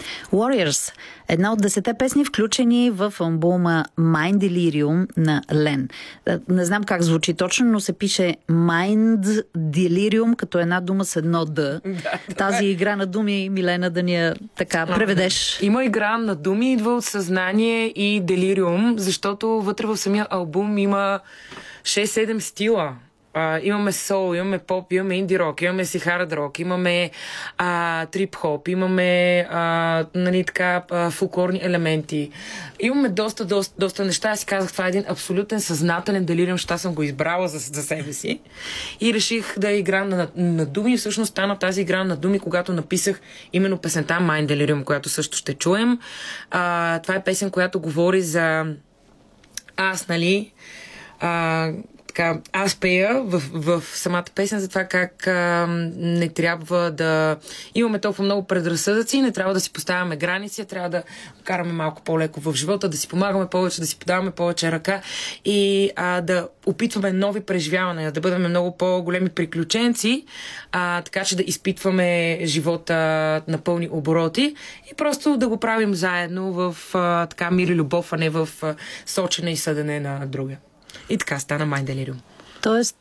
Warriors. Една от 10 песни, включени в албума Mind Delirium на Лен. Не знам как звучи точно, но се пише Mind Delirium, като една дума с едно Д. Тази игра на думи, Милена, да ни я така преведеш. Има игра на думи, идва от съзнание и делириум, защото вътре в самия албум има 6-7 стила. Имаме сол, имаме поп, имаме инди рок, имаме си хард рок, имаме трип хоп, имаме нали, така, фолклорни елементи. Имаме доста неща. Аз си казах, това е един абсолютен съзнателен делириум, защото аз съм го избрала за себе си. И реших да игра на думи. Всъщност стана тази игра на думи, когато написах именно песента Mind Delirium, която също ще чуем. Това е песен, която говори за аз, нали, аз пея в самата песен за това как не трябва да имаме толкова много предразсъдъци, не трябва да си поставяме граници, трябва да караме малко по-леко в живота, да си помагаме повече, да си подаваме повече ръка и да опитваме нови преживявания, да бъдем много по-големи приключенци, така че да изпитваме живота на пълни обороти и просто да го правим заедно в така мир и любов, а не в сочене и съдене на друга. И така стана Mind Delirium. Тоест,